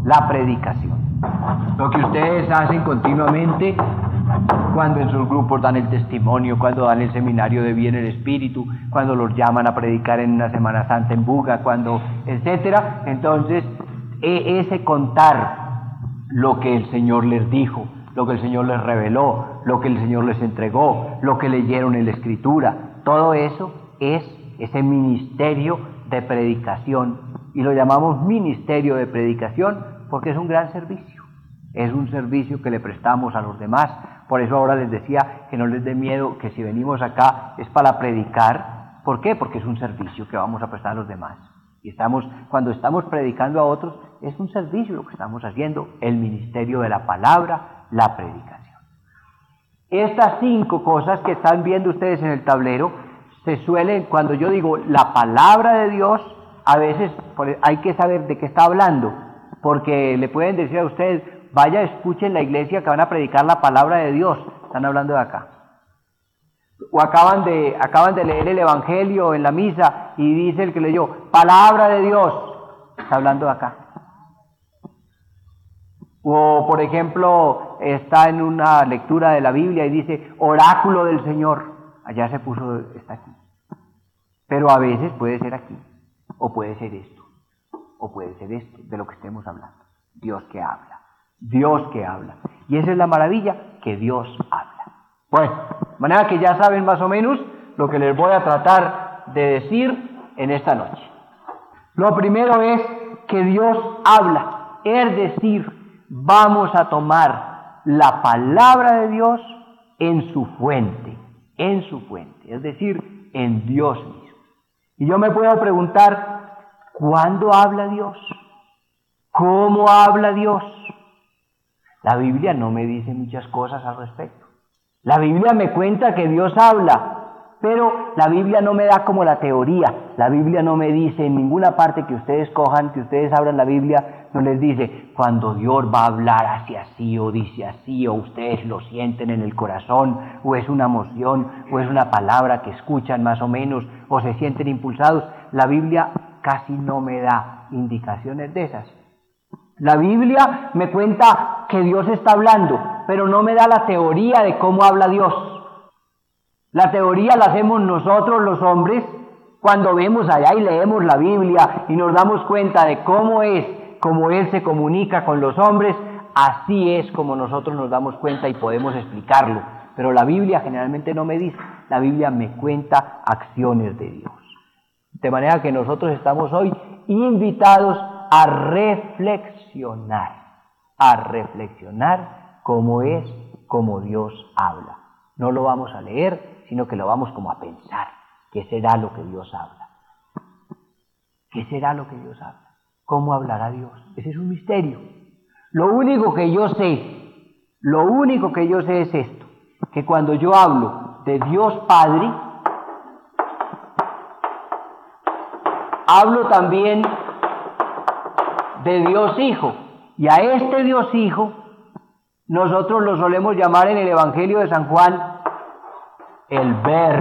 la predicación. Lo que ustedes hacen continuamente cuando en sus grupos dan el testimonio, cuando dan el seminario de vida en el Espíritu, cuando los llaman a predicar en una Semana Santa en Buga, cuando, etcétera. Entonces, ese contar lo que el Señor les dijo, lo que el Señor les reveló, lo que el Señor les entregó, lo que leyeron en la Escritura, todo eso es ese ministerio de predicación, y lo llamamos ministerio de predicación porque es un gran servicio, es un servicio que le prestamos a los demás. Por eso ahora les decía que no les dé miedo, que si venimos acá es para predicar. ¿Por qué? Porque es un servicio que vamos a prestar a los demás. Y cuando estamos predicando a otros, es un servicio lo que estamos haciendo, el ministerio de la palabra, la predicación. Estas 5 cosas que están viendo ustedes en el tablero, se suelen, cuando yo digo la palabra de Dios, a veces hay que saber de qué está hablando, porque le pueden decir a ustedes, vaya, escuchen la iglesia que van a predicar la palabra de Dios, están hablando de acá. O acaban de leer el Evangelio en la misa y dice el que leyó, palabra de Dios, está hablando de acá. O por ejemplo, está en una lectura de la Biblia y dice, oráculo del Señor, allá se puso, está aquí. Pero a veces puede ser aquí, o puede ser esto, o puede ser esto, de lo que estemos hablando. Dios que habla, Dios que habla. Y esa es la maravilla, que Dios habla. Bueno, de manera que ya saben más o menos lo que les voy a tratar de decir en esta noche. Lo primero es que Dios habla, es decir, vamos a tomar la palabra de Dios en su fuente, es decir, en Dios mismo. Y yo me puedo preguntar, ¿cuándo habla Dios? ¿Cómo habla Dios? La Biblia no me dice muchas cosas al respecto. La Biblia me cuenta que Dios habla, pero la Biblia no me da como la teoría. La Biblia no me dice en ninguna parte que ustedes cojan, que ustedes abran la Biblia, no les dice, cuando Dios va a hablar hace así, o dice así, o ustedes lo sienten en el corazón, o es una emoción, o es una palabra que escuchan más o menos, o se sienten impulsados. La Biblia casi no me da indicaciones de esas. La Biblia me cuenta que Dios está hablando, pero no me da la teoría de cómo habla Dios. La teoría la hacemos nosotros los hombres cuando vemos allá y leemos la Biblia y nos damos cuenta de cómo Él se comunica con los hombres. Así es como nosotros nos damos cuenta y podemos explicarlo. Pero la Biblia generalmente no me dice, la Biblia me cuenta acciones de Dios. De manera que nosotros estamos hoy invitados a reflexionar cómo Dios habla. No lo vamos a leer, sino que lo vamos como a pensar. ¿Qué será lo que Dios habla? ¿Qué será lo que Dios habla? ¿Cómo hablará Dios? Ese es un misterio. Lo único que yo sé es esto, que cuando yo hablo de Dios Padre, hablo también de Dios Hijo, y a este Dios Hijo nosotros lo solemos llamar en el Evangelio de San Juan el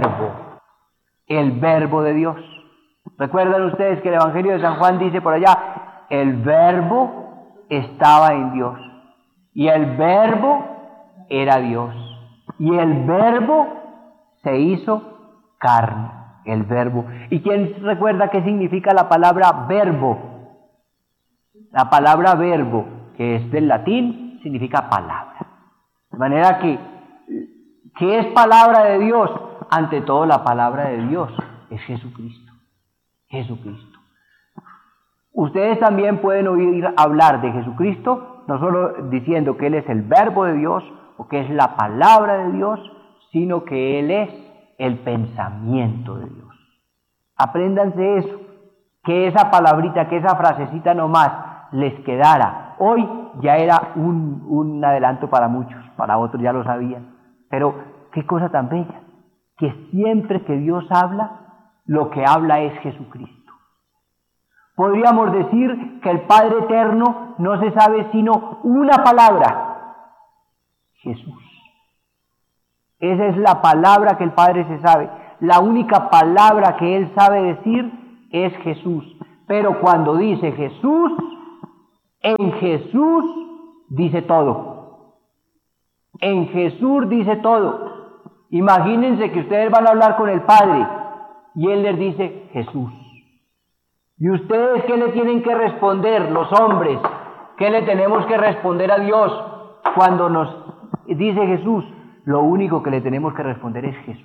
Verbo de Dios. ¿Recuerdan ustedes que el Evangelio de San Juan dice por allá, el Verbo estaba en Dios, y el Verbo era Dios, y el Verbo se hizo carne, el Verbo. ¿Y quién recuerda qué significa la palabra verbo? La palabra verbo, que es del latín, significa palabra. De manera que, ¿qué es palabra de Dios? Ante todo, la palabra de Dios es Jesucristo. Jesucristo. Ustedes también pueden oír hablar de Jesucristo, no solo diciendo que Él es el Verbo de Dios, o que es la palabra de Dios, sino que Él es el pensamiento de Dios. Apréndanse eso, que esa palabrita, que esa frasecita nomás les quedara. Hoy ya era un adelanto para muchos, para otros ya lo sabían. Pero qué cosa tan bella, que siempre que Dios habla, lo que habla es Jesucristo. Podríamos decir que el Padre Eterno no se sabe sino una palabra: Jesús. Esa es la palabra que el Padre se sabe. La única palabra que Él sabe decir es Jesús. Pero cuando dice Jesús, En Jesús dice todo. En Jesús dice todo. Imagínense que ustedes van a hablar con el Padre y Él les dice Jesús. ¿Y ustedes qué le tienen que responder, los hombres? ¿Qué le tenemos que responder a Dios cuando nos dice Jesús? Lo único que le tenemos que responder es Jesús.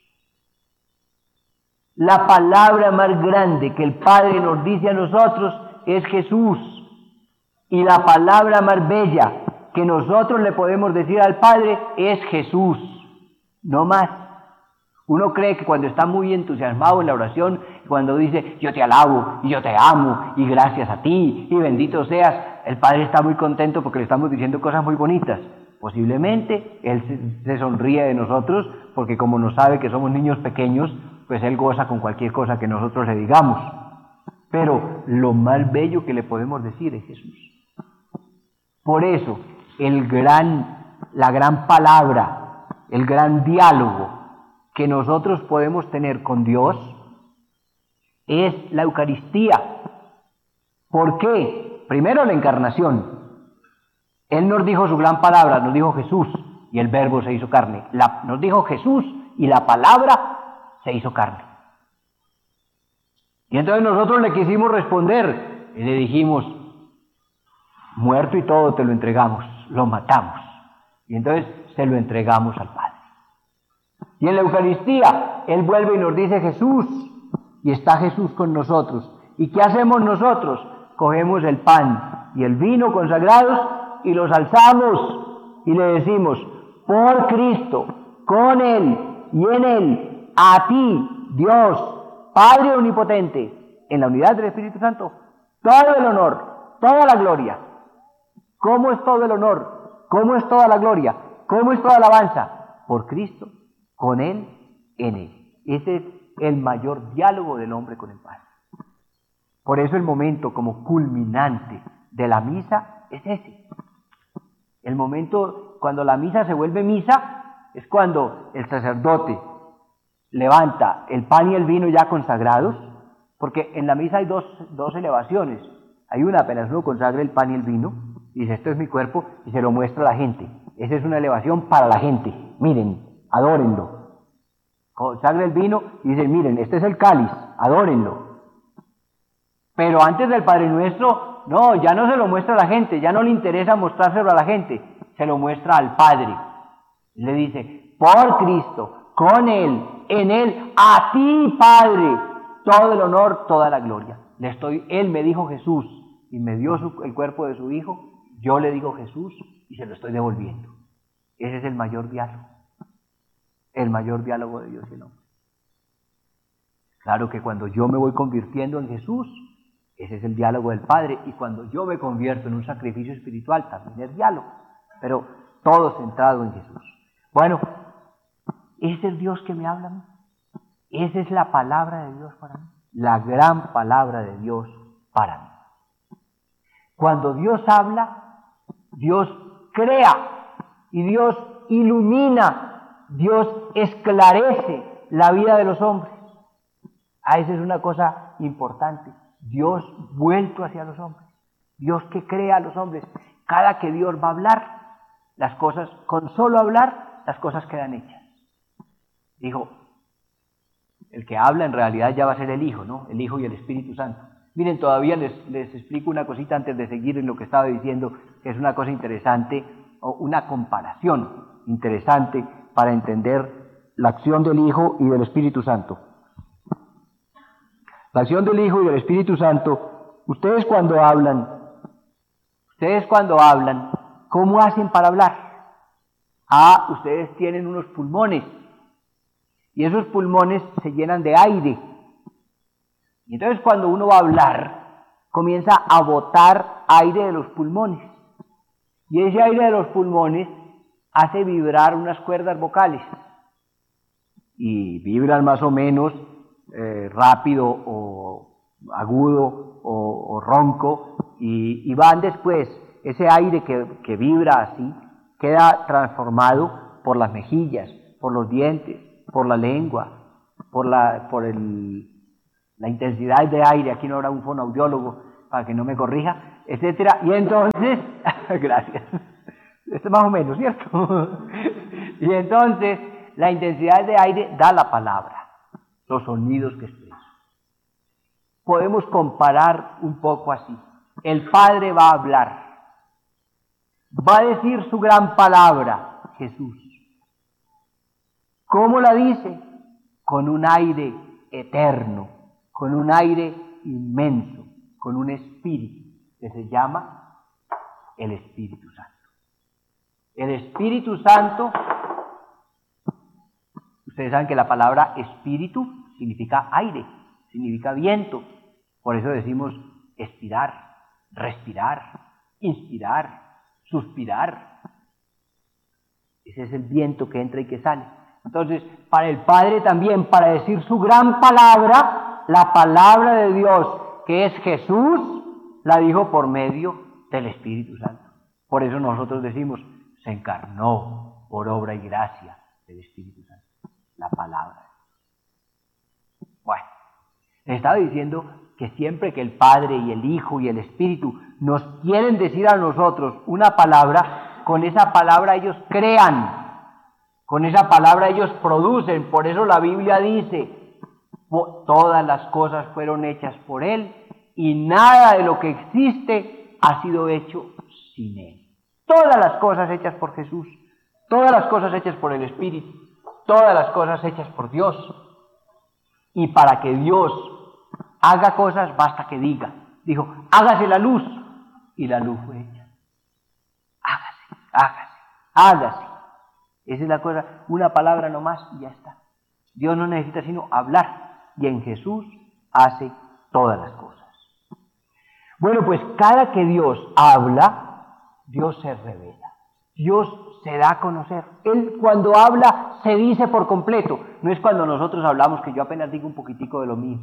La palabra más grande que el Padre nos dice a nosotros es Jesús. Y la palabra más bella que nosotros le podemos decir al Padre es Jesús. No más. Uno cree que cuando está muy entusiasmado en la oración, cuando dice yo te alabo y yo te amo y gracias a ti y bendito seas, el Padre está muy contento porque le estamos diciendo cosas muy bonitas. Posiblemente Él se sonríe de nosotros porque como nos sabe que somos niños pequeños, pues Él goza con cualquier cosa que nosotros le digamos. Pero lo más bello que le podemos decir es Jesús. Por eso, la gran palabra, el gran diálogo que nosotros podemos tener con Dios es la Eucaristía. ¿Por qué? Primero la encarnación. Él nos dijo su gran palabra, nos dijo Jesús, y el Verbo se hizo carne. Nos dijo Jesús y la palabra se hizo carne. Y entonces nosotros le quisimos responder y le dijimos, muerto y todo te lo entregamos, lo matamos. Y entonces se lo entregamos al Padre. Y en la Eucaristía, Él vuelve y nos dice Jesús, y está Jesús con nosotros. ¿Y qué hacemos nosotros? Cogemos el pan y el vino consagrados y los alzamos y le decimos, por Cristo, con Él y en Él, a ti, Dios, Padre Omnipotente, en la unidad del Espíritu Santo, todo el honor, toda la gloria. ¿Cómo es todo el honor? ¿Cómo es toda la gloria? ¿Cómo es toda la alabanza? Por Cristo, con Él, en Él. Ese es el mayor diálogo del hombre con el Padre. Por eso el momento como culminante de la misa es ese. El momento cuando la misa se vuelve misa es cuando el sacerdote levanta el pan y el vino ya consagrados, porque en la misa hay dos elevaciones. Hay una, apenas uno consagra el pan y el vino, y dice, esto es mi cuerpo, y se lo muestra a la gente. Esa es una elevación para la gente. Miren, adórenlo. Consagra el vino y dice, miren, este es el cáliz, adórenlo. Pero antes del Padre Nuestro, no, ya no se lo muestra a la gente, ya no le interesa mostrárselo a la gente, se lo muestra al Padre. Le dice, por Cristo, con Él, en Él, a ti, Padre, todo el honor, toda la gloria. Él me dijo Jesús, y me dio el cuerpo de su Hijo, yo le digo Jesús, y se lo estoy devolviendo. Ese es el mayor diálogo de Dios y el hombre. Claro que cuando yo me voy convirtiendo en Jesús, ese es el diálogo del Padre, y cuando yo me convierto en un sacrificio espiritual, también es diálogo, pero todo centrado en Jesús. Bueno, ese es el Dios que me habla a mí. Esa es la palabra de Dios para mí, la gran palabra de Dios para mí. Cuando Dios habla, Dios crea y Dios ilumina, Dios esclarece la vida de los hombres. Esa es una cosa importante. Dios vuelto hacia los hombres, Dios que crea a los hombres. Cada que Dios va a hablar, las cosas, con solo hablar, las cosas quedan hechas. Dijo, el que habla en realidad ya va a ser el Hijo, ¿no? El Hijo y el Espíritu Santo. Miren, todavía les explico una cosita antes de seguir en lo que estaba diciendo, que es una cosa interesante, o una comparación interesante para entender la acción del Hijo y del Espíritu Santo. La acción del Hijo y del Espíritu Santo, ustedes cuando hablan, ¿cómo hacen para hablar? Ustedes tienen unos pulmones, y esos pulmones se llenan de aire. Y entonces cuando uno va a hablar, comienza a botar aire de los pulmones. Y ese aire de los pulmones hace vibrar unas cuerdas vocales. Y vibran más o menos rápido o agudo o ronco. Y van después, ese aire que vibra así, queda transformado por las mejillas, por los dientes, por la lengua, por la intensidad de aire. Aquí no habrá un fonoaudiólogo, para que no me corrija, etcétera. Y entonces, gracias, esto más o menos, ¿cierto? Y entonces, la intensidad de aire da la palabra, los sonidos que expresa. Podemos comparar un poco así. El Padre va a hablar, va a decir su gran palabra, Jesús. ¿Cómo la dice? Con un aire eterno, con un aire inmenso, con un espíritu que se llama el Espíritu Santo. El Espíritu Santo, ustedes saben que la palabra espíritu significa aire, significa viento. Por eso decimos expirar, respirar, inspirar, suspirar. Ese es el viento que entra y que sale. Entonces, para el Padre también, para decir su gran palabra, la palabra de Dios, que es Jesús, la dijo por medio del Espíritu Santo. Por eso nosotros decimos, se encarnó por obra y gracia del Espíritu Santo, la palabra. Bueno, les estaba diciendo que siempre que el Padre y el Hijo y el Espíritu nos quieren decir a nosotros una palabra, con esa palabra ellos crean, con esa palabra ellos producen. Por eso la Biblia dice, todas las cosas fueron hechas por Él y nada de lo que existe ha sido hecho sin Él. Todas las cosas hechas por Jesús, todas las cosas hechas por el Espíritu, todas las cosas hechas por Dios. Y para que Dios haga cosas, basta que diga. Dijo, hágase la luz, y la luz fue hecha. Hágase, hágase, hágase. Esa es la cosa, una palabra nomás y ya está. Dios no necesita sino hablar, y en Jesús hace todas las cosas. Bueno, pues cada que Dios habla, Dios se revela, Dios se da a conocer. Él cuando habla se dice por completo. No es cuando nosotros hablamos que yo apenas digo un poquitico de lo mío.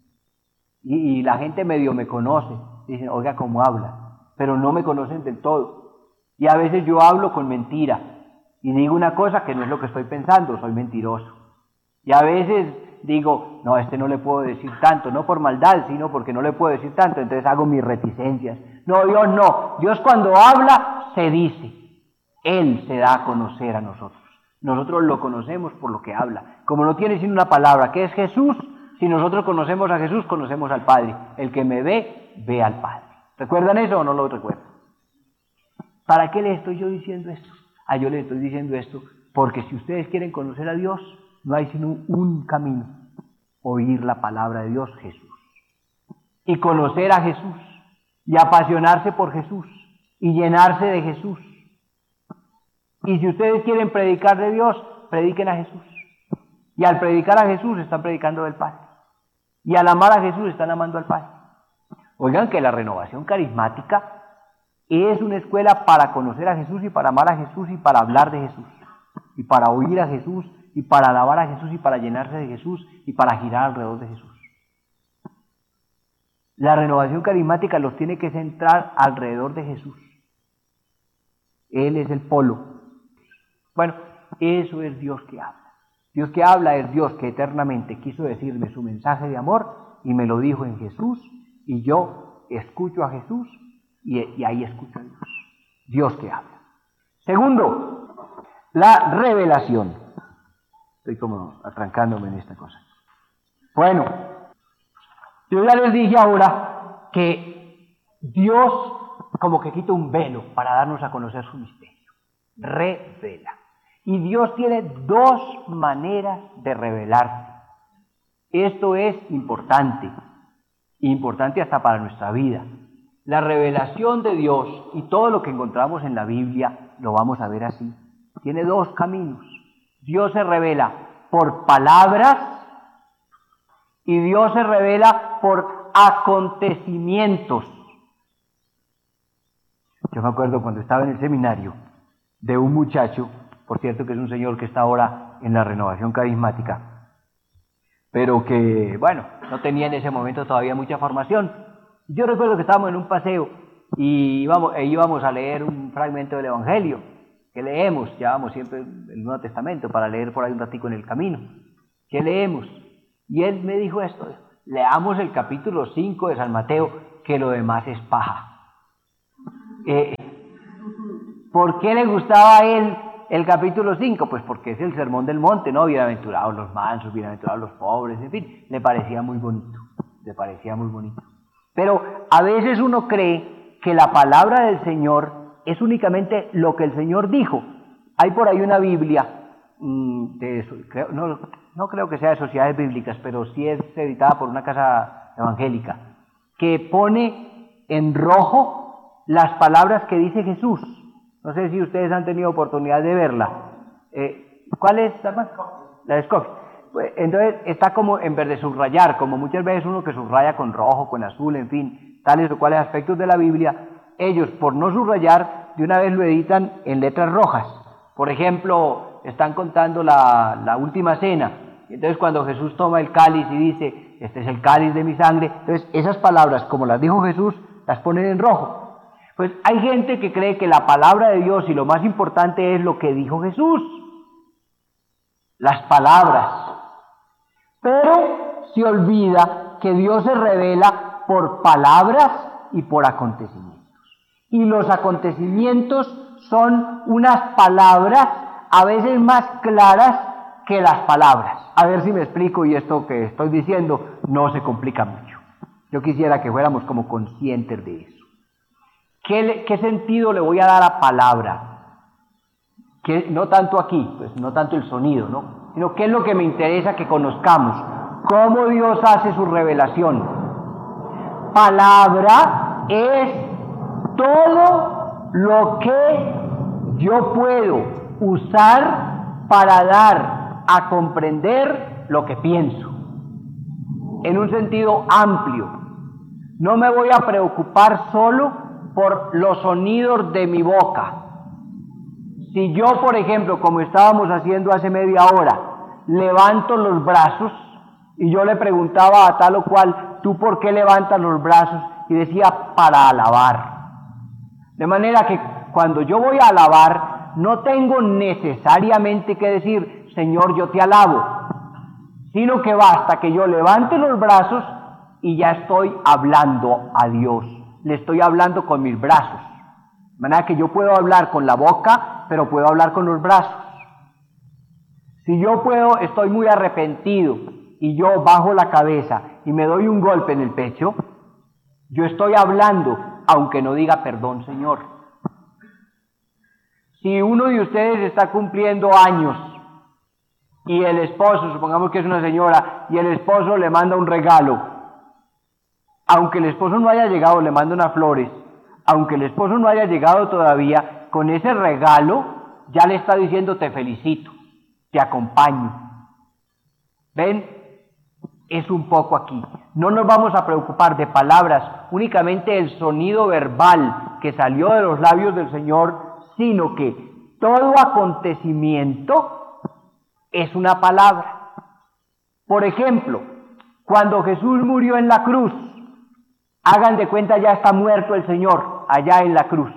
Y la gente medio me conoce, dicen, oiga, ¿cómo habla? Pero no me conocen del todo. Y a veces yo hablo con mentira y digo una cosa que no es lo que estoy pensando, soy mentiroso. Y a veces digo, no, a este no le puedo decir tanto, no por maldad, sino porque no le puedo decir tanto, entonces hago mis reticencias. No, Dios no. Dios cuando habla, se dice. Él se da a conocer a nosotros. Nosotros lo conocemos por lo que habla. Como no tiene sino una palabra, que es Jesús, si nosotros conocemos a Jesús, conocemos al Padre. El que me ve, ve al Padre. ¿Recuerdan eso o no lo recuerdan? ¿Para qué les estoy yo diciendo esto? Yo les estoy diciendo esto porque si ustedes quieren conocer a Dios, no hay sino un camino: oír la palabra de Dios, Jesús. Y conocer a Jesús, y apasionarse por Jesús, y llenarse de Jesús. Y si ustedes quieren predicar de Dios, prediquen a Jesús. Y al predicar a Jesús, están predicando del Padre. Y al amar a Jesús, están amando al Padre. Oigan que la renovación carismática es una escuela para conocer a Jesús y para amar a Jesús y para hablar de Jesús. Y para oír a Jesús y para alabar a Jesús y para llenarse de Jesús y para girar alrededor de Jesús. La renovación carismática los tiene que centrar alrededor de Jesús. Él es el polo. Bueno, eso es Dios que habla. Dios que habla es Dios que eternamente quiso decirme su mensaje de amor y me lo dijo en Jesús, y yo escucho a Jesús y ahí escucho a Dios. Dios que habla. Segundo, la revelación. Estoy como atrancándome en esta cosa. Bueno, yo ya les dije ahora que Dios como que quita un velo para darnos a conocer su misterio. Revela. Y Dios tiene dos maneras de revelarse. Esto es importante hasta para nuestra vida. La revelación de Dios y todo lo que encontramos en la Biblia lo vamos a ver así. Tiene dos caminos. Dios se revela por palabras y Dios se revela por acontecimientos. Yo me acuerdo cuando estaba en el seminario de un muchacho, por cierto que es un señor que está ahora en la renovación carismática, pero que, bueno, no tenía en ese momento todavía mucha formación. Yo recuerdo que estábamos en un paseo y íbamos a leer un fragmento del Evangelio, que leemos, llevábamos siempre el Nuevo Testamento para leer por ahí un ratico en el camino. ¿Qué leemos? Y él me dijo esto: leamos el capítulo 5 de San Mateo, que lo demás es paja. ¿Por qué le gustaba a él el capítulo 5? Pues porque es el sermón del monte, ¿no? Bienaventurados los mansos, bienaventurados los pobres, en fin, le parecía muy bonito, Pero a veces uno cree que la palabra del Señor es únicamente lo que el Señor dijo. Hay por ahí una Biblia, no creo que sea de Sociedades Bíblicas, pero sí es editada por una casa evangélica, que pone en rojo las palabras que dice Jesús. No sé si ustedes han tenido oportunidad de verla. ¿Cuál es? La de Scofield. Pues, entonces está como en verde subrayar, como muchas veces uno que subraya con rojo, con azul, en fin, tales o cuales aspectos de la Biblia. Ellos, por no subrayar, de una vez lo editan en letras rojas. Por ejemplo, están contando la última cena. Entonces cuando Jesús toma el cáliz y dice, este es el cáliz de mi sangre, entonces esas palabras, como las dijo Jesús, las ponen en rojo. Pues hay gente que cree que la palabra de Dios y lo más importante es lo que dijo Jesús, las palabras. Pero se olvida que Dios se revela por palabras y por acontecimientos. Y los acontecimientos son unas palabras a veces más claras que las palabras. A ver si me explico y esto que estoy diciendo no se complica mucho. Yo quisiera que fuéramos como conscientes de eso. ¿Qué sentido le voy a dar a palabra? Que no tanto aquí, pues no tanto el sonido, ¿no? Sino qué es lo que me interesa que conozcamos. Cómo Dios hace su revelación. Palabra es todo lo que yo puedo usar para dar a comprender lo que pienso. En un sentido amplio. No me voy a preocupar solo por los sonidos de mi boca. Si yo, por ejemplo, como estábamos haciendo hace media hora, levanto los brazos y yo le preguntaba a tal o cual, ¿tú por qué levantas los brazos? Y decía, para alabar. De manera que cuando yo voy a alabar, no tengo necesariamente que decir, Señor, yo te alabo, sino que basta que yo levante los brazos y ya estoy hablando a Dios. Le estoy hablando con mis brazos. De manera que yo puedo hablar con la boca, pero puedo hablar con los brazos. Si yo estoy muy arrepentido y yo bajo la cabeza y me doy un golpe en el pecho, yo estoy hablando, aunque no diga perdón, Señor. Si uno de ustedes está cumpliendo años y el esposo, supongamos que es una señora, y el esposo le manda un regalo, aunque el esposo no haya llegado, le manda unas flores, aunque el esposo no haya llegado todavía, con ese regalo ya le está diciendo te felicito, te acompaño. ¿Ven? Es un poco aquí. No nos vamos a preocupar de palabras, únicamente el sonido verbal que salió de los labios del Señor, sino que todo acontecimiento es una palabra. Por ejemplo, cuando Jesús murió en la cruz, hagan de cuenta ya está muerto el Señor allá en la cruz,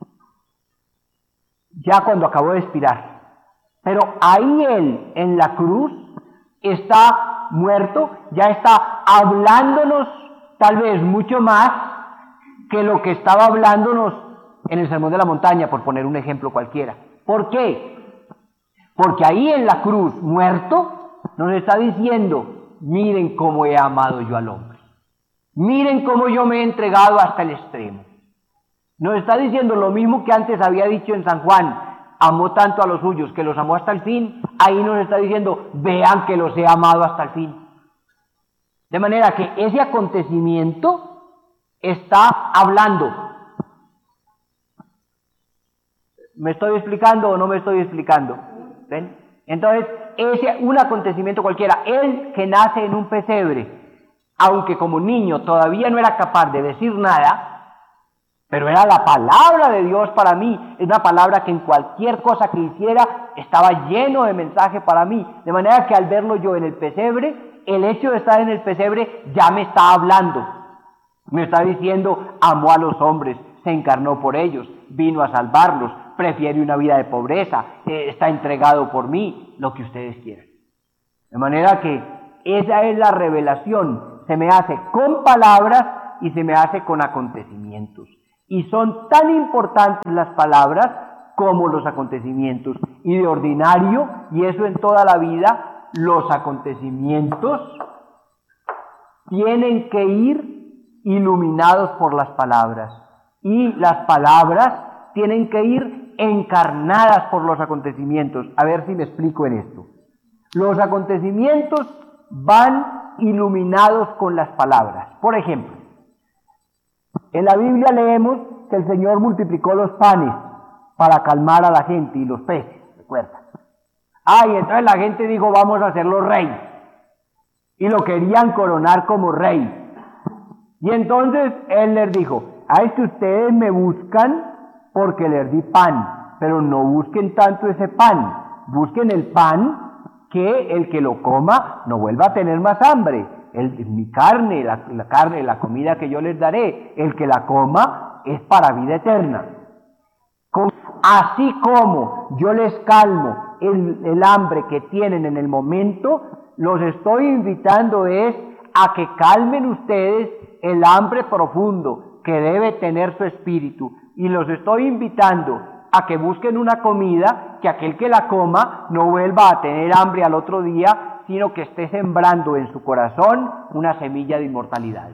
ya cuando acabó de expirar. Pero ahí Él en la cruz está muerto, ya está hablándonos tal vez mucho más que lo que estaba hablándonos en el Sermón de la Montaña, por poner un ejemplo cualquiera. ¿Por qué? Porque ahí en la cruz, muerto, nos está diciendo, miren cómo he amado yo al hombre. Miren cómo yo me he entregado hasta el extremo. Nos está diciendo lo mismo que antes había dicho en San Juan, amó tanto a los suyos que los amó hasta el fin. Ahí nos está diciendo, vean que los he amado hasta el fin. De manera que ese acontecimiento está hablando. ¿Me estoy explicando o no me estoy explicando? ¿Ven? Entonces, un acontecimiento cualquiera, él que nace en un pesebre, aunque como niño todavía no era capaz de decir nada, pero era la palabra de Dios para mí, es una palabra que en cualquier cosa que hiciera estaba lleno de mensaje para mí, de manera que al verlo yo en el pesebre, el hecho de estar en el pesebre ya me está hablando, me está diciendo, amó a los hombres, se encarnó por ellos, vino a salvarlos, prefiere una vida de pobreza, está entregado por mí, lo que ustedes quieran. De manera que esa es la revelación, se me hace con palabras y se me hace con acontecimientos. Y son tan importantes las palabras como los acontecimientos. Y de ordinario, y eso en toda la vida, los acontecimientos tienen que ir iluminados por las palabras. Y las palabras tienen que ir encarnadas por los acontecimientos. A ver si me explico en esto. Los acontecimientos van iluminados con las palabras. Por ejemplo, en la Biblia leemos que el Señor multiplicó los panes para calmar a la gente y los peces, recuerda. Y entonces la gente dijo, vamos a hacerlo rey. Y lo querían coronar como rey. Y entonces Él les dijo, es que ustedes me buscan porque les di pan, pero no busquen tanto ese pan, busquen el pan que el que lo coma no vuelva a tener más hambre. Mi carne, la comida que yo les daré, el que la coma es para vida eterna. Así como yo les calmo el hambre que tienen en el momento, los estoy invitando a que calmen ustedes el hambre profundo que debe tener su espíritu, y los estoy invitando a que busquen una comida que aquel que la coma no vuelva a tener hambre al otro día, sino que esté sembrando en su corazón una semilla de inmortalidad.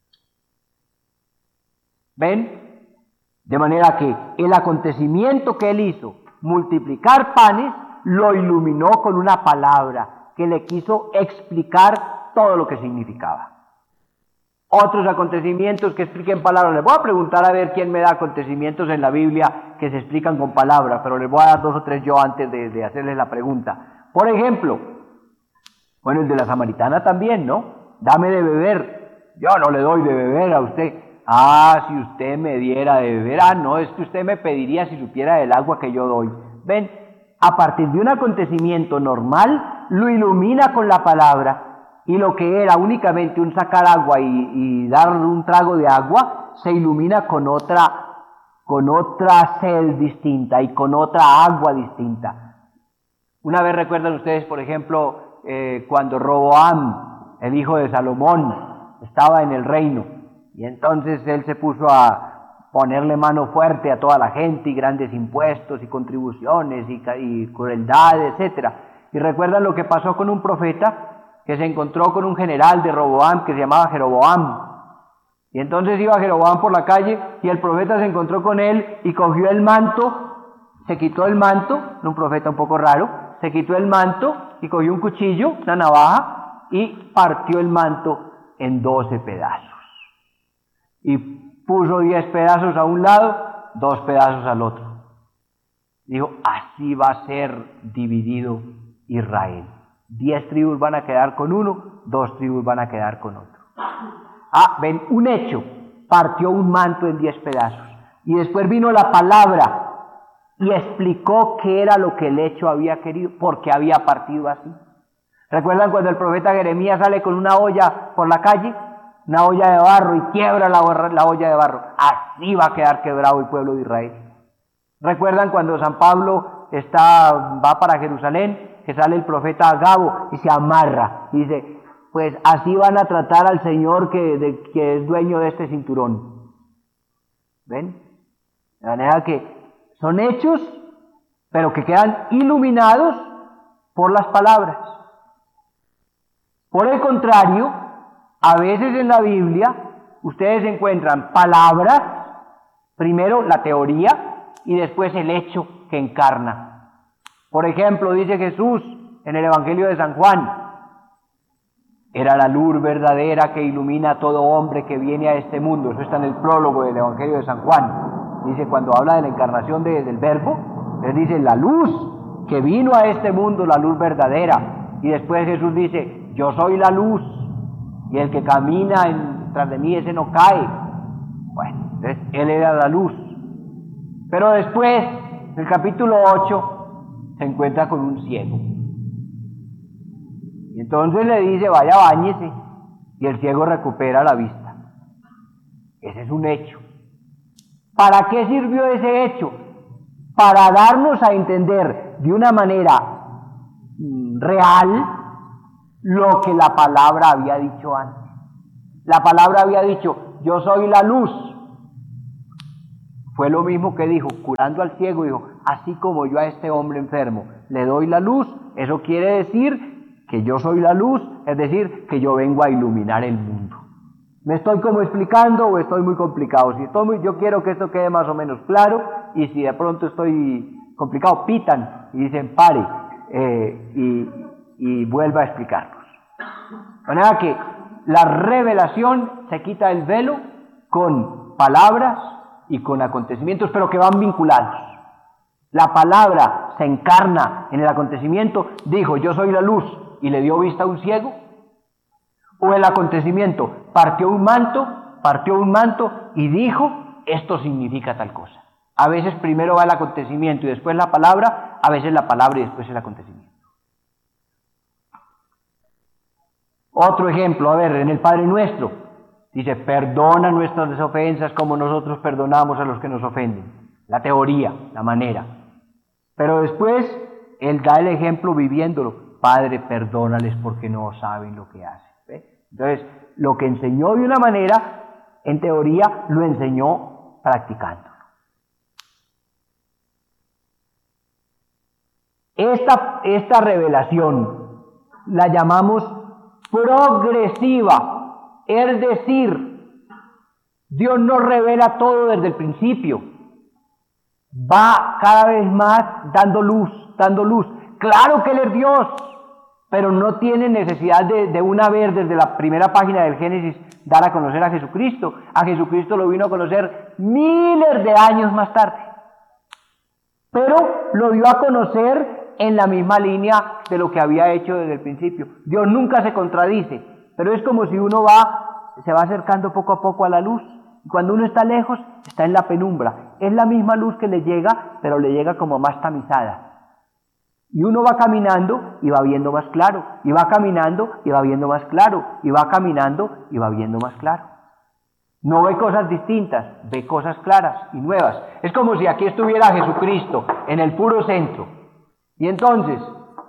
¿Ven? De manera que el acontecimiento que Él hizo, multiplicar panes, lo iluminó con una palabra que le quiso explicar todo lo que significaba. Otros acontecimientos que expliquen palabras. Les voy a preguntar a ver quién me da acontecimientos en la Biblia que se explican con palabras, pero les voy a dar 2 o 3 yo antes de hacerles la pregunta. Por ejemplo, bueno, el de la samaritana también, ¿no? Dame de beber. Yo no le doy de beber a usted. Si usted me diera de beber. No, es que usted me pediría si supiera del agua que yo doy. Ven, a partir de un acontecimiento normal, lo ilumina con la palabra. Y lo que era únicamente un sacar agua y dar un trago de agua, se ilumina con otra sed distinta y con otra agua distinta. Una vez recuerdan ustedes, por ejemplo, cuando Roboam, el hijo de Salomón, estaba en el reino, y entonces él se puso a ponerle mano fuerte a toda la gente, y grandes impuestos y contribuciones y crueldad, etcétera. Y recuerdan lo que pasó con un profeta que se encontró con un general de Roboam que se llamaba Jeroboam. Y entonces iba Jeroboam por la calle y el profeta se encontró con él y cogió el manto, se quitó el manto, un profeta un poco raro, se quitó el manto y cogió un cuchillo, una navaja, y partió el manto en 12 pedazos. Y puso 10 pedazos a un lado, 2 pedazos al otro. Dijo, así va a ser dividido Israel. 10 tribus van a quedar con uno, 2 tribus van a quedar con otro. Ven, un hecho, partió un manto en 10 pedazos. Y después vino la palabra y explicó qué era lo que el hecho había querido, por qué había partido así. ¿Recuerdan cuando el profeta Jeremías sale con una olla por la calle? Una olla de barro y quiebra la olla de barro. Así va a quedar quebrado el pueblo de Israel. ¿Recuerdan cuando San Pablo va para Jerusalén? Que sale el profeta Agabo y se amarra, y dice, pues así van a tratar al Señor que es dueño de este cinturón. ¿Ven? De manera que son hechos, pero que quedan iluminados por las palabras. Por el contrario, a veces en la Biblia ustedes encuentran palabras, primero la teoría y después el hecho que encarna. Por ejemplo, dice Jesús en el Evangelio de San Juan, era la luz verdadera que ilumina a todo hombre que viene a este mundo. Eso está en el prólogo del Evangelio de San Juan. Dice, cuando habla de la encarnación del Verbo, él dice, la luz que vino a este mundo, la luz verdadera. Y después Jesús dice, yo soy la luz, y el que camina tras de mí, ese no cae. Bueno, entonces él era la luz. Pero después, en el capítulo 8, se encuentra con un ciego. Y entonces le dice, vaya, báñese, y el ciego recupera la vista. Ese es un hecho. ¿Para qué sirvió ese hecho? Para darnos a entender de una manera real lo que la palabra había dicho antes. La palabra había dicho, yo soy la luz. Fue lo mismo que dijo, curando al ciego, dijo, así como yo a este hombre enfermo le doy la luz, eso quiere decir que yo soy la luz, es decir, que yo vengo a iluminar el mundo. ¿Me estoy como explicando o estoy muy complicado? Si yo quiero que esto quede más o menos claro, y si de pronto estoy complicado, pitan y dicen pare, y vuelva a explicarnos. De manera que la revelación se quita el velo con palabras y con acontecimientos, pero que van vinculados. La palabra se encarna en el acontecimiento, dijo, yo soy la luz, y le dio vista a un ciego. O el acontecimiento, partió un manto y dijo, esto significa tal cosa. A veces primero va el acontecimiento y después la palabra, a veces la palabra y después el acontecimiento. Otro ejemplo, a ver, en el Padre Nuestro, dice, perdona nuestras ofensas como nosotros perdonamos a los que nos ofenden. La teoría, la manera. Pero después, él da el ejemplo viviéndolo. Padre, perdónales porque no saben lo que hacen. ¿Ve? Entonces, lo que enseñó de una manera, en teoría, lo enseñó practicándolo. Esta revelación la llamamos progresiva, es decir, Dios nos revela todo desde el principio, va cada vez más dando luz. Claro que Él es Dios, pero no tiene necesidad de una vez desde la primera página del Génesis dar a conocer a Jesucristo. A Jesucristo lo vino a conocer miles de años más tarde, pero lo dio a conocer en la misma línea de lo que había hecho desde el principio. Dios nunca se contradice, pero es como si uno se va acercando poco a poco a la luz, y cuando uno está lejos, está en la penumbra. Es la misma luz que le llega, pero le llega como más tamizada. Y uno va caminando y va viendo más claro, y va caminando y va viendo más claro, y va caminando y va viendo más claro. No ve cosas distintas, ve cosas claras y nuevas. Es como si aquí estuviera Jesucristo en el puro centro. Y entonces,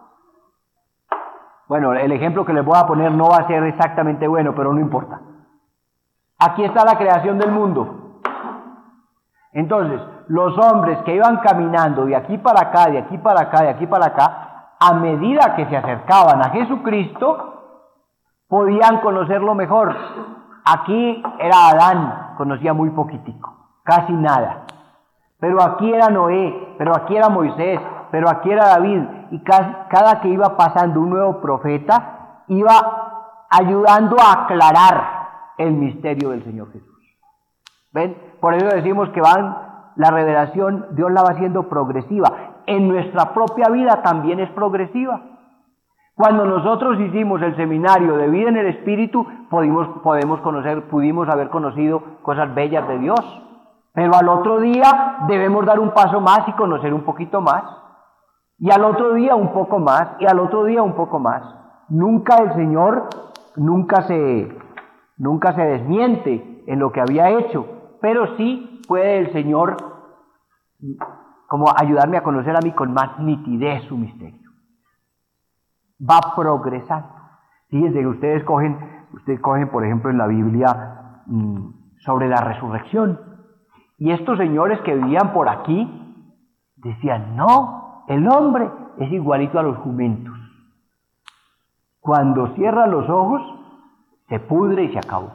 bueno, el ejemplo que les voy a poner no va a ser exactamente bueno, pero no importa. Aquí está la creación del mundo. Entonces, los hombres que iban caminando de aquí para acá, de aquí para acá, de aquí para acá, a medida que se acercaban a Jesucristo, podían conocerlo mejor. Aquí era Adán, conocía muy poquitico, casi nada. Pero aquí era Noé, pero aquí era Moisés, pero aquí era David, y cada que iba pasando un nuevo profeta, iba ayudando a aclarar el misterio del Señor Jesús. ¿Ven? Por eso decimos que la revelación, Dios la va haciendo progresiva. En nuestra propia vida también es progresiva. Cuando nosotros hicimos el seminario de vida en el Espíritu, pudimos haber conocido cosas bellas de Dios. Pero al otro día debemos dar un paso más y conocer un poquito más. Y al otro día un poco más, y al otro día un poco más. Nunca el Señor, nunca se desmiente en lo que había hecho, pero sí puede el Señor como ayudarme a conocer a mí con más nitidez su misterio. Va progresando. Fíjense que ustedes cogen por ejemplo en la Biblia sobre la resurrección, y estos señores que vivían por aquí decían, no, el hombre es igualito a los jumentos. Cuando cierra los ojos, se pudre y se acabó.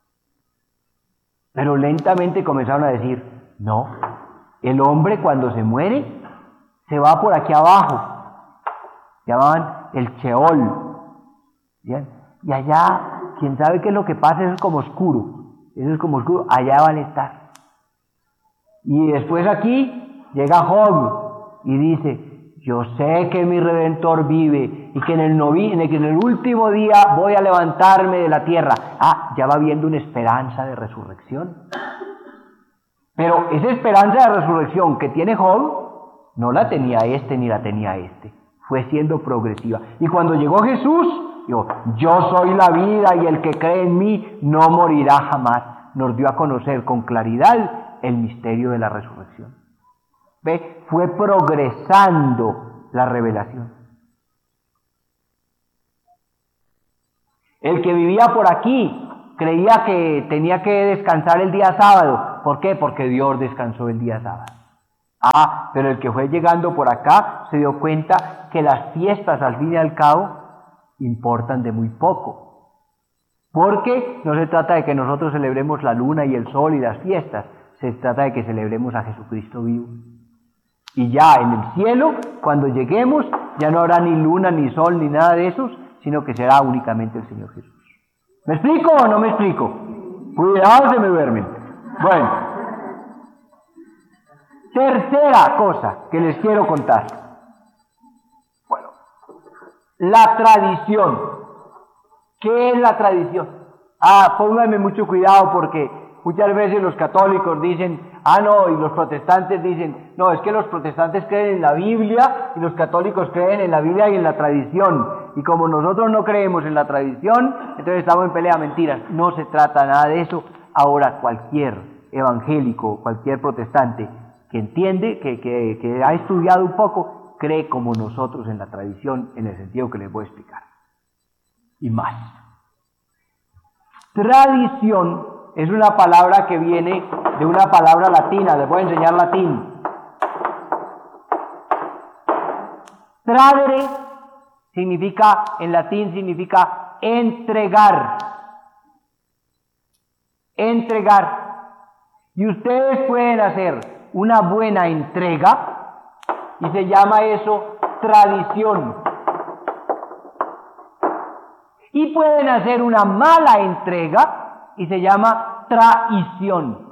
Pero lentamente comenzaron a decir, no, el hombre cuando se muere, se va por aquí abajo. Llamaban el Sheol. ¿Bien? Y allá, quién sabe qué es lo que pasa, eso es como oscuro. Allá van a estar. Y después aquí llega Job y dice, yo sé que mi Redentor vive y que en el último día voy a levantarme de la tierra. Ya va viendo una esperanza de resurrección. Pero esa esperanza de resurrección que tiene Job, no la tenía ni la tenía fue siendo progresiva. Y cuando llegó Jesús, dijo, yo soy la vida y el que cree en mí no morirá jamás. Nos dio a conocer con claridad el misterio de la resurrección. ¿Ve? Fue progresando la revelación. El que vivía por aquí creía que tenía que descansar el día sábado. ¿Por qué? Porque Dios descansó el día sábado. Pero el que fue llegando por acá se dio cuenta que las fiestas, al fin y al cabo, importan de muy poco. Porque no se trata de que nosotros celebremos la luna y el sol y las fiestas, se trata de que celebremos a Jesucristo vivo. Y ya en el cielo, cuando lleguemos, ya no habrá ni luna, ni sol, ni nada de esos, sino que será únicamente el Señor Jesús. ¿Me explico o no me explico? Cuidado, se me duermen. Bueno, tercera cosa que les quiero contar. Bueno, la tradición. ¿Qué es la tradición? Pónganme mucho cuidado porque muchas veces los católicos dicen, no, y los protestantes dicen, no, es que los protestantes creen en la Biblia y los católicos creen en la Biblia y en la tradición. Y como nosotros no creemos en la tradición, entonces estamos en pelea. Mentiras, no se trata nada de eso. Ahora cualquier evangélico, cualquier protestante que entiende, que ha estudiado un poco, cree como nosotros en la tradición, en el sentido que les voy a explicar. Y más. Tradición es una palabra que viene de una palabra latina, les voy a enseñar latín. Tradere significa, en latín significa entregar. Entregar. Y ustedes pueden hacer una buena entrega y se llama eso tradición. Y pueden hacer una mala entrega y se llama traición.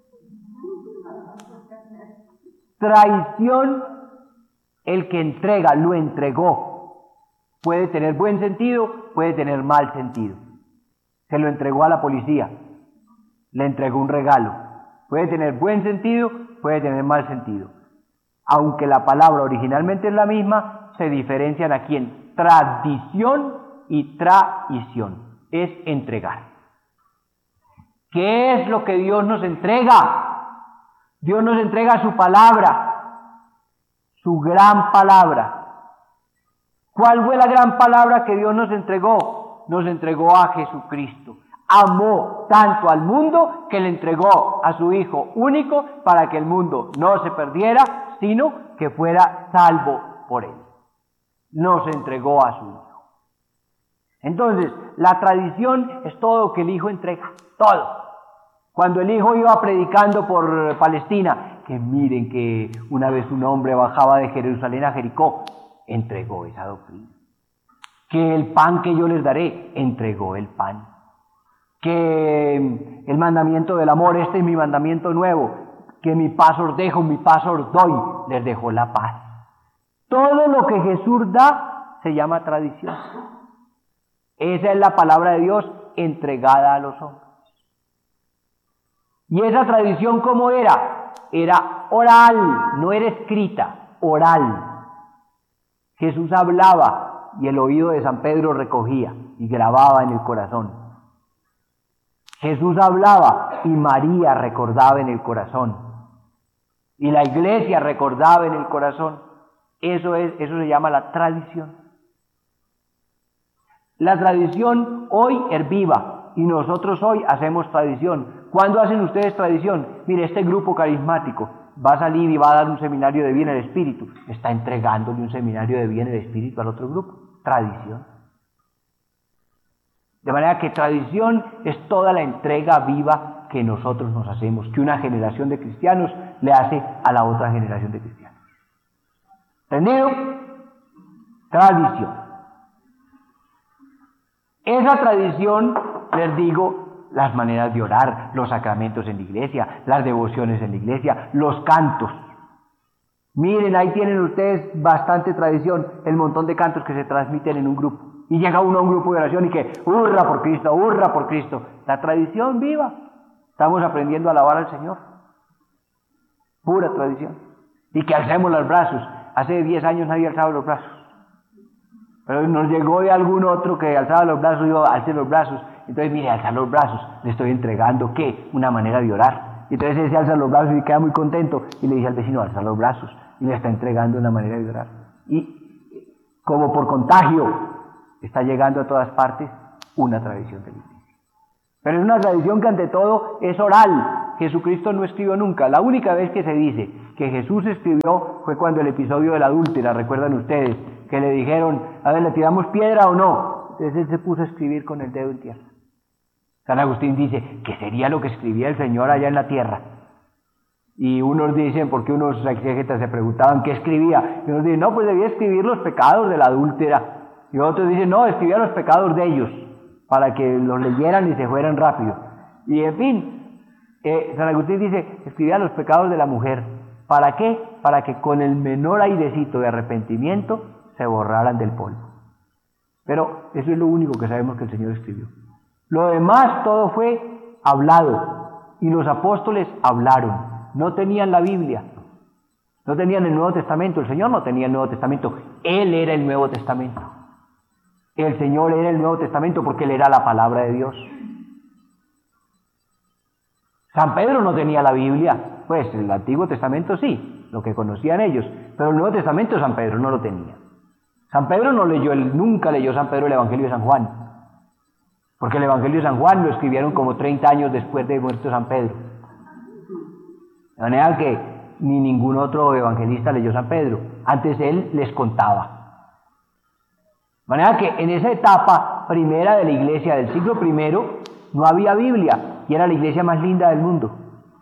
Traición, el que entrega, lo entregó. Puede tener buen sentido, puede tener mal sentido. Se lo entregó a la policía, le entregó un regalo. Puede tener buen sentido, puede tener mal sentido. Aunque la palabra originalmente es la misma, se diferencian aquí en tradición y traición. Es entregar. ¿Qué es lo que Dios nos entrega? Dios nos entrega su palabra, su gran palabra. ¿Cuál fue la gran palabra que Dios nos entregó? Nos entregó a Jesucristo. Amó tanto al mundo que le entregó a su Hijo único para que el mundo no se perdiera, sino que fuera salvo por él. Nos entregó a su Hijo. Entonces, la tradición es todo lo que el Hijo entrega, todo. Cuando el Hijo iba predicando por Palestina, que miren que una vez un hombre bajaba de Jerusalén a Jericó, entregó esa doctrina. Que el pan que yo les daré, entregó el pan. Que el mandamiento del amor, este es mi mandamiento nuevo, que mi paz os dejo, mi paz os doy, les dejó la paz. Todo lo que Jesús da se llama tradición. Esa es la palabra de Dios entregada a los hombres. ¿Y esa tradición cómo era? Era oral, no era escrita, oral. Jesús hablaba y el oído de San Pedro recogía y grababa en el corazón. Jesús hablaba y María recordaba en el corazón. Y la iglesia recordaba en el corazón. Eso se llama la tradición. La tradición hoy es viva y nosotros hoy hacemos tradición. ¿Cuándo hacen ustedes tradición? Mire, este grupo carismático va a salir y va a dar un seminario de vida en el Espíritu. Está entregándole un seminario de vida en el Espíritu al otro grupo. Tradición. De manera que tradición es toda la entrega viva que nosotros nos hacemos, que una generación de cristianos le hace a la otra generación de cristianos. ¿Entendido? Tradición. Esa tradición, les digo, las maneras de orar, los sacramentos en la iglesia, las devociones en la iglesia, los cantos. Miren, ahí tienen ustedes bastante tradición, el montón de cantos que se transmiten en un grupo. Y llega uno a un grupo de oración y que, hurra por Cristo, hurra por Cristo. La tradición viva. Estamos aprendiendo a alabar al Señor. Pura tradición. Y que alcemos los brazos. Hace 10 años nadie alzaba los brazos. Pero nos llegó de algún otro que alzaba los brazos y yo alcé los brazos. Entonces, mire, alzar los brazos, le estoy entregando, ¿qué? Una manera de orar. Y entonces él se alza los brazos y queda muy contento. Y le dice al vecino, alza los brazos. Y le está entregando una manera de orar. Y como por contagio, está llegando a todas partes una tradición de la iglesia. Pero es una tradición que ante todo es oral. Jesucristo no escribió nunca. La única vez que se dice que Jesús escribió fue cuando el episodio de la adúltera, recuerdan ustedes, que le dijeron, a ver, ¿le tiramos piedra o no? Entonces él se puso a escribir con el dedo en tierra. San Agustín dice, ¿qué sería lo que escribía el Señor allá en la tierra? Y unos dicen, porque unos exégetas se preguntaban qué escribía, y unos dicen, no, pues debía escribir los pecados de la adúltera. Y otros dicen, no, escribía los pecados de ellos, para que los leyeran y se fueran rápido. Y en fin, San Agustín dice, escribía los pecados de la mujer. ¿Para qué? Para que con el menor airecito de arrepentimiento se borraran del polvo. Pero eso es lo único que sabemos que el Señor escribió. Lo demás todo fue hablado, y los apóstoles hablaron. No tenían la Biblia, no tenían el Nuevo Testamento. El Señor no tenía el Nuevo Testamento, Él era el Nuevo Testamento. El Señor era el Nuevo Testamento porque Él era la palabra de Dios. San Pedro no tenía la Biblia, pues el Antiguo Testamento sí, lo que conocían ellos, pero el Nuevo Testamento San Pedro no lo tenía. San Pedro no leyó, nunca leyó San Pedro el Evangelio de San Juan, porque el Evangelio de San Juan lo escribieron como 30 años después de muerto San Pedro. De manera que ni ningún otro evangelista leyó San Pedro, antes él les contaba. De manera que en esa etapa primera de la iglesia del siglo I no había Biblia y era la iglesia más linda del mundo.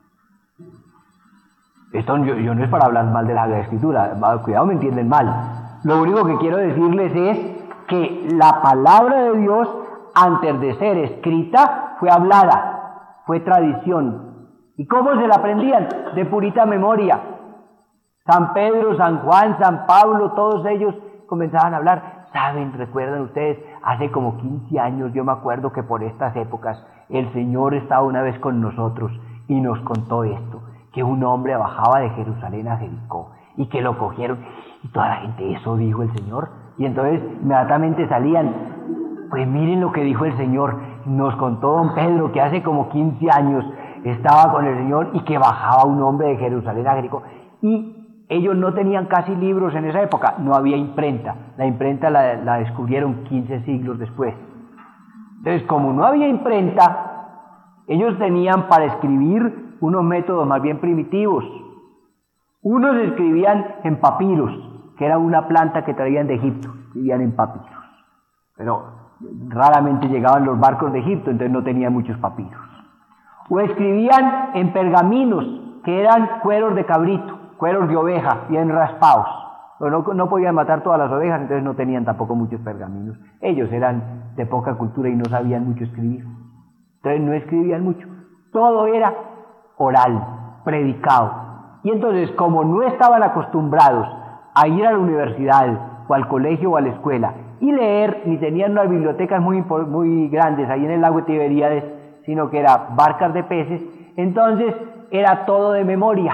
Esto yo no es para hablar mal de la Escritura, cuidado, me entienden mal. Lo único que quiero decirles es que la palabra de Dios, antes de ser escrita, fue hablada, fue tradición. ¿Y cómo se la aprendían? De purita memoria. San Pedro, San Juan, San Pablo, todos ellos comenzaban a hablar. ¿Saben? ¿Recuerdan ustedes? Hace como 15 años yo me acuerdo que por estas épocas el Señor estaba una vez con nosotros y nos contó esto, que un hombre bajaba de Jerusalén a Jericó y que lo cogieron y toda la gente, eso dijo el Señor. Y entonces inmediatamente salían, pues miren lo que dijo el Señor, nos contó don Pedro que hace como 15 años estaba con el Señor y que bajaba un hombre de Jerusalén a Jericó. Y ellos no tenían casi libros en esa época, no había imprenta. La imprenta la descubrieron 15 siglos después. Entonces, como no había imprenta, ellos tenían para escribir unos métodos más bien primitivos. Unos escribían en papiros, que era una planta que traían de Egipto, escribían en papiros. Pero raramente llegaban los barcos de Egipto, entonces no tenían muchos papiros. O escribían en pergaminos, que eran cueros de cabrito, cueros de oveja, bien raspados. Pero no podían matar todas las ovejas, entonces no tenían tampoco muchos pergaminos. Ellos eran de poca cultura y no sabían mucho escribir. Entonces no escribían mucho. Todo era oral, predicado. Y entonces, como no estaban acostumbrados a ir a la universidad, o al colegio, o a la escuela, y leer, ni tenían unas bibliotecas muy grandes ahí en el lago de Tiberíades, sino que eran barcas de peces, entonces era todo de memoria.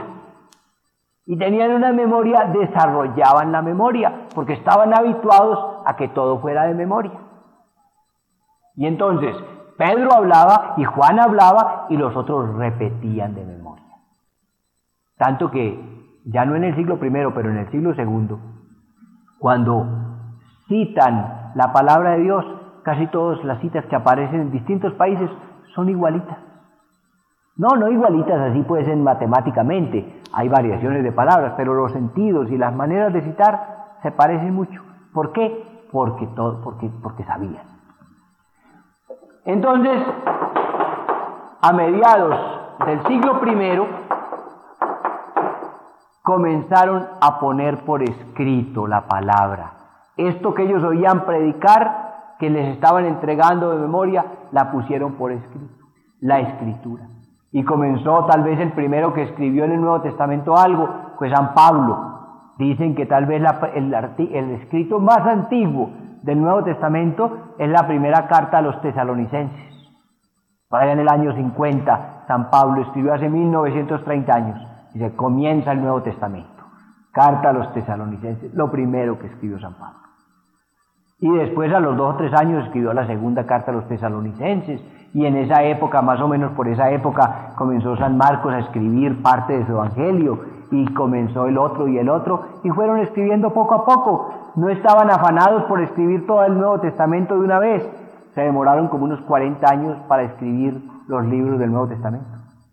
Y tenían una memoria, desarrollaban la memoria, porque estaban habituados a que todo fuera de memoria. Y entonces Pedro hablaba y Juan hablaba y los otros repetían de memoria. Tanto que, ya no en el siglo I, pero en el siglo II, cuando citan la palabra de Dios, casi todas las citas que aparecen en distintos países son igualitas. No igualitas así pues en matemáticamente, hay variaciones de palabras, pero los sentidos y las maneras de citar se parecen mucho. ¿Por qué? Porque sabían. Entonces, a mediados del siglo I, comenzaron a poner por escrito la palabra. Esto que ellos oían predicar, que les estaban entregando de memoria, la pusieron por escrito, la Escritura. Y comenzó tal vez el primero que escribió en el Nuevo Testamento algo, pues San Pablo. Dicen que tal vez el escrito más antiguo del Nuevo Testamento es la primera carta a los tesalonicenses. Por allá en el año 50, San Pablo escribió hace 1930 años, y se comienza el Nuevo Testamento. Carta a los tesalonicenses, lo primero que escribió San Pablo. Y después, a los 2 o 3 años, escribió la segunda carta a los tesalonicenses. Y en esa época, más o menos por esa época, comenzó San Marcos a escribir parte de su evangelio. Y comenzó el otro y el otro. Y fueron escribiendo poco a poco. No estaban afanados por escribir todo el Nuevo Testamento de una vez, se demoraron como unos 40 años para escribir los libros del Nuevo Testamento.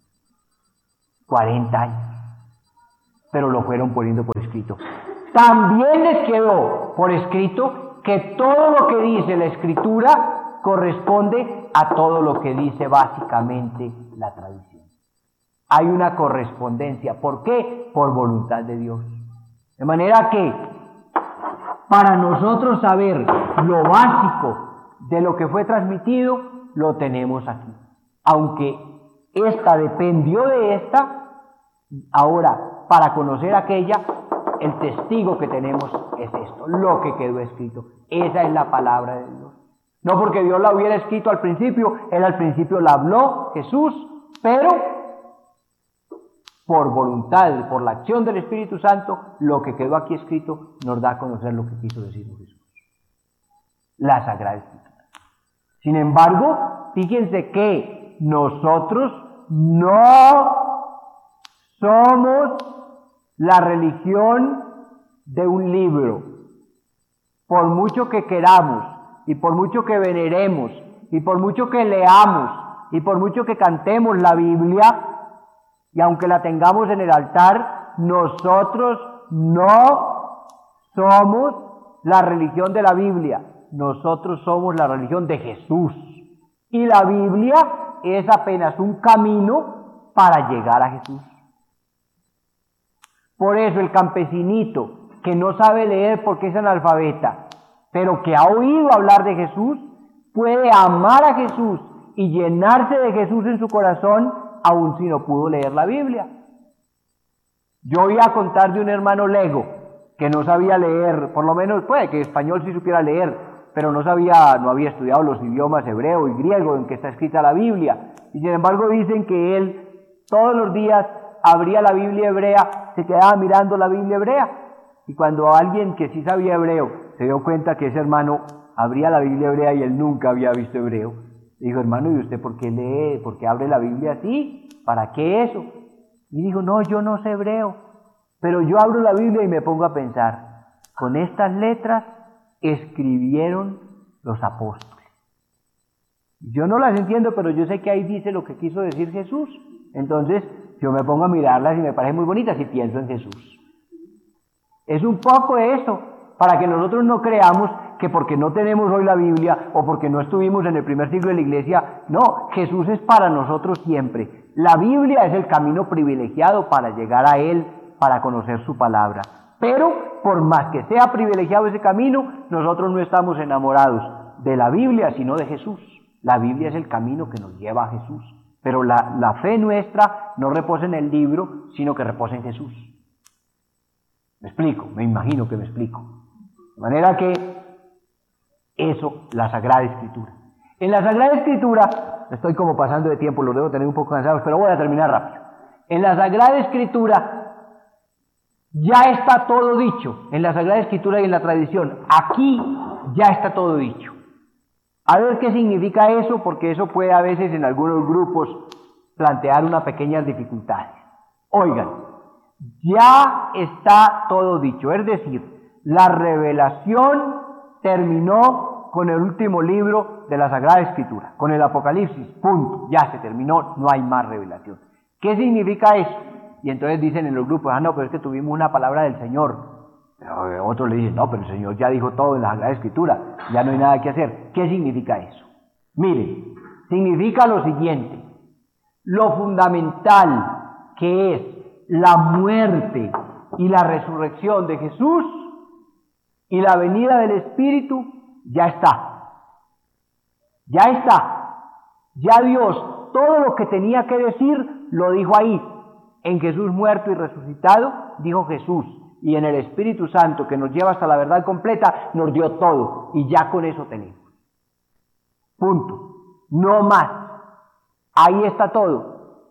40 años. Pero lo fueron poniendo por escrito. También les quedó por escrito que todo lo que dice la Escritura corresponde a todo lo que dice básicamente la tradición. Hay una correspondencia. ¿Por qué? Por voluntad de Dios. De manera que, para nosotros saber lo básico de lo que fue transmitido, lo tenemos aquí. Aunque esta dependió de esta, ahora, para conocer aquella, el testigo que tenemos es esto, lo que quedó escrito. Esa es la palabra de Dios. No porque Dios la hubiera escrito al principio, Él al principio la habló, Jesús, pero por voluntad, por la acción del Espíritu Santo, lo que quedó aquí escrito nos da a conocer lo que quiso decir Jesús. La Sagrada Escritura. Sin embargo, fíjense que nosotros no somos la religión de un libro. Por mucho que queramos, y por mucho que veneremos, y por mucho que leamos, y por mucho que cantemos la Biblia, y aunque la tengamos en el altar, nosotros no somos la religión de la Biblia. Nosotros somos la religión de Jesús. Y la Biblia es apenas un camino para llegar a Jesús. Por eso el campesinito que no sabe leer porque es analfabeta, pero que ha oído hablar de Jesús, puede amar a Jesús y llenarse de Jesús en su corazón, aun si no pudo leer la Biblia. Yo oí a contar de un hermano lego que no sabía leer, por lo menos puede que español sí supiera leer, pero no había estudiado los idiomas hebreo y griego en que está escrita la Biblia. Y sin embargo dicen que él todos los días abría la Biblia hebrea, se quedaba mirando la Biblia hebrea. Y cuando alguien que sí sabía hebreo se dio cuenta que ese hermano abría la Biblia hebrea y él nunca había visto hebreo, le dijo: hermano, ¿y usted por qué lee? ¿Por qué abre la Biblia así? ¿Para qué eso? Y dijo: no, yo no sé hebreo, pero yo abro la Biblia y me pongo a pensar, con estas letras escribieron los apóstoles. Yo no las entiendo, pero yo sé que ahí dice lo que quiso decir Jesús. Entonces yo me pongo a mirarlas y me parecen muy bonitas y pienso en Jesús. Es un poco eso, para que nosotros no creamos que porque no tenemos hoy la Biblia o porque no estuvimos en el primer siglo de la iglesia, no, Jesús es para nosotros siempre. La Biblia es el camino privilegiado para llegar a Él, para conocer su palabra. Pero por más que sea privilegiado ese camino, nosotros no estamos enamorados de la Biblia, sino de Jesús. La Biblia es el camino que nos lleva a Jesús. Pero la fe nuestra no reposa en el libro, sino que reposa en Jesús. ¿Me explico? Me imagino que me explico. De manera que eso, la Sagrada Escritura. En la Sagrada Escritura, estoy como pasando de tiempo, los debo tener un poco cansados, pero voy a terminar rápido. En la Sagrada Escritura ya está todo dicho, en la Sagrada Escritura y en la tradición. Aquí ya está todo dicho. A ver qué significa eso, porque eso puede a veces en algunos grupos plantear unas pequeñas dificultades. Oigan, ya está todo dicho, es decir, la revelación terminó con el último libro de la Sagrada Escritura, con el Apocalipsis, punto, ya se terminó, no hay más revelación. ¿Qué significa eso? Y entonces dicen en los grupos: no, pero es que tuvimos una palabra del Señor. Pero otros le dicen: no, pero el Señor ya dijo todo en la Sagrada Escritura, ya no hay nada que hacer. ¿Qué significa eso? Miren, significa lo siguiente: lo fundamental que es la muerte y la resurrección de Jesús y la venida del Espíritu, ya está. Ya está. Ya Dios, todo lo que tenía que decir, lo dijo ahí. En Jesús muerto y resucitado, dijo Jesús. Y en el Espíritu Santo, que nos lleva hasta la verdad completa, nos dio todo. Y ya con eso tenemos. Punto. No más. Ahí está todo.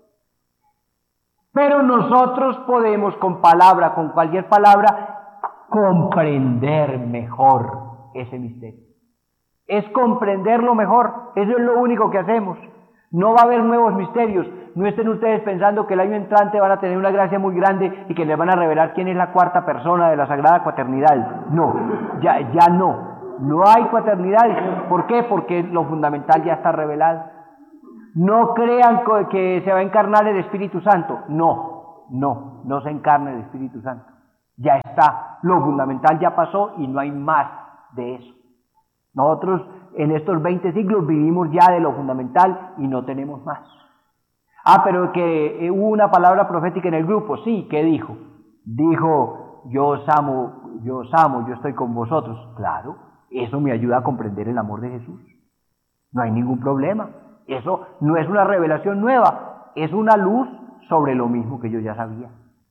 Pero nosotros podemos con palabra, con cualquier palabra, comprender mejor ese misterio. Es comprenderlo mejor. Eso es lo único que hacemos. No va a haber nuevos misterios. No estén ustedes pensando que el año entrante van a tener una gracia muy grande y que les van a revelar quién es la cuarta persona de la Sagrada Cuaternidad. No, ya no. No hay paternidad. ¿Por qué? Porque lo fundamental ya está revelado. No crean que se va a encarnar el Espíritu Santo. No se encarna el Espíritu Santo. Ya está. Lo fundamental ya pasó y no hay más de eso. Nosotros en estos 20 siglos vivimos ya de lo fundamental y no tenemos más. Pero que hubo una palabra profética en el grupo. Sí, ¿qué dijo? Dijo, yo os amo, yo estoy con vosotros. Claro, eso me ayuda a comprender el amor de Jesús. No hay ningún problema. Eso no es una revelación nueva, es una luz sobre lo mismo que yo ya sabía.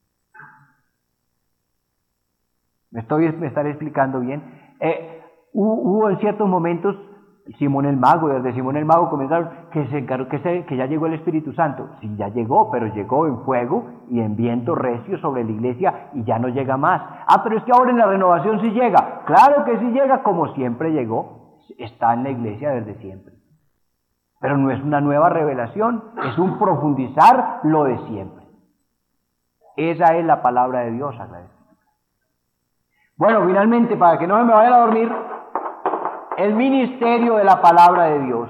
¿Me estaré explicando bien? Hubo en ciertos momentos, Simón el Mago, desde Simón el Mago comenzaron que ya llegó el Espíritu Santo. Sí, ya llegó, pero llegó en fuego y en viento recio sobre la iglesia y ya no llega más. Pero es que ahora en la renovación sí llega. Claro que sí llega, como siempre llegó. Está en la iglesia desde siempre. Pero no es una nueva revelación, es un profundizar lo de siempre. Esa es la palabra de Dios, agradecido. Bueno, finalmente, para que no se me vayan a dormir, el ministerio de la palabra de Dios.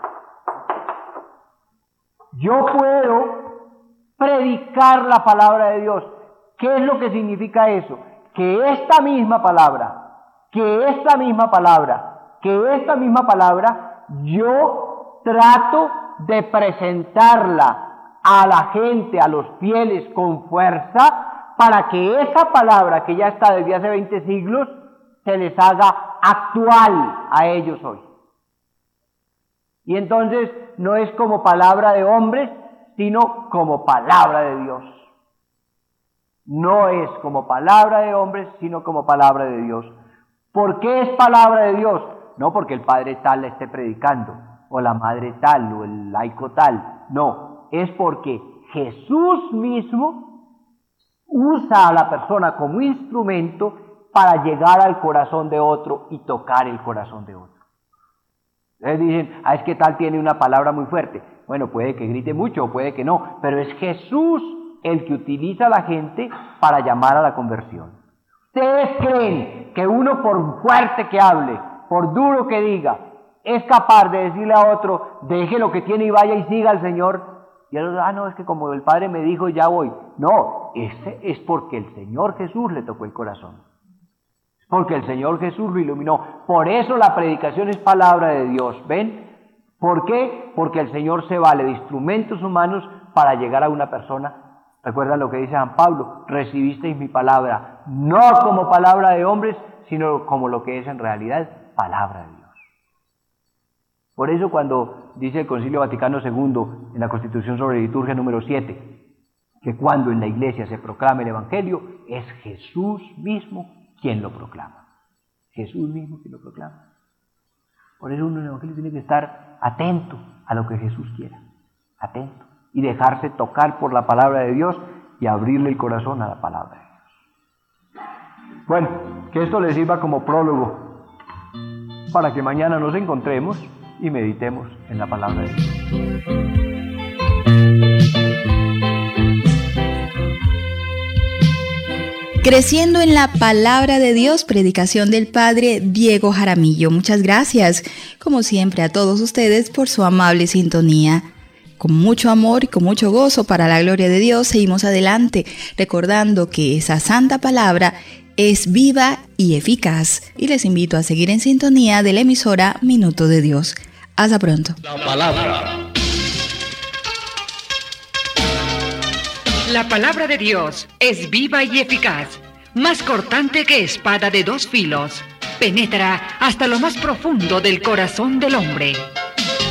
Yo puedo predicar la palabra de Dios. ¿Qué es lo que significa eso? Que esta misma palabra, yo trato de presentarla a la gente, a los fieles con fuerza, para que esa palabra que ya está desde hace 20 siglos se les haga actual a ellos hoy. Y entonces no es como palabra de hombres, sino como palabra de Dios. No es como palabra de hombres, sino como palabra de Dios. ¿Por qué es palabra de Dios? No porque el padre tal la esté predicando, o la madre tal, o el laico tal. No, es porque Jesús mismo usa a la persona como instrumento para llegar al corazón de otro y tocar el corazón de otro. Entonces dicen, es que tal tiene una palabra muy fuerte. Bueno, puede que grite mucho o puede que no, pero es Jesús el que utiliza a la gente para llamar a la conversión. ¿Ustedes creen que uno, por fuerte que hable, por duro que diga, es capaz de decirle a otro, deje lo que tiene y vaya y siga al Señor? Y el otro, no, es que como el Padre me dijo, ya voy. No, ese es porque el Señor Jesús le tocó el corazón. Porque el Señor Jesús lo iluminó. Por eso la predicación es palabra de Dios. ¿Ven? ¿Por qué? Porque el Señor se vale de instrumentos humanos para llegar a una persona. ¿Recuerdan lo que dice San Pablo? Recibisteis mi palabra, no como palabra de hombres, sino como lo que es en realidad palabra de Dios. Por eso cuando dice el Concilio Vaticano II en la Constitución sobre Liturgia número 7, que cuando en la iglesia se proclama el Evangelio, es Jesús mismo quien lo proclama. Jesús mismo quien lo proclama. Por eso uno en el Evangelio tiene que estar atento a lo que Jesús quiera, atento, y dejarse tocar por la palabra de Dios y abrirle el corazón a la palabra de Dios. Bueno, que esto les sirva como prólogo para que mañana nos encontremos y meditemos en la palabra de Dios. Creciendo en la palabra de Dios, predicación del Padre Diego Jaramillo. Muchas gracias, como siempre, a todos ustedes por su amable sintonía. Con mucho amor y con mucho gozo para la gloria de Dios, seguimos adelante, recordando que esa santa palabra es viva y eficaz. Y les invito a seguir en sintonía de la emisora Minuto de Dios. Hasta pronto. La palabra. La palabra de Dios es viva y eficaz, más cortante que espada de dos filos, penetra hasta lo más profundo del corazón del hombre